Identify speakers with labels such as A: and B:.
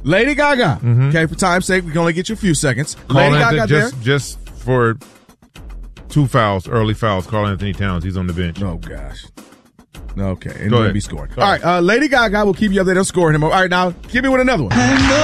A: Lady Gaga. Okay, for time's sake, we can only get you a few seconds. Lady Gaga
B: just for 2 fouls, early fouls. Karl Anthony Towns, he's on the bench.
A: Oh gosh. Okay, and
B: Go
A: he'll
B: ahead.
A: be scoring.
B: Sorry.
A: All right, Lady Gaga will keep you updated on scoring him. All right, now give me with another one.